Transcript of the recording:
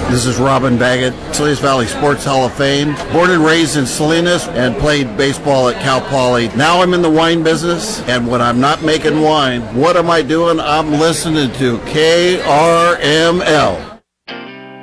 This is Robin Baggett, Salinas Valley Sports Hall of Fame. Born and raised in Salinas and played baseball at Cal Poly. Now I'm in the wine business, and when I'm not making wine, what am I doing? I'm listening to KRML.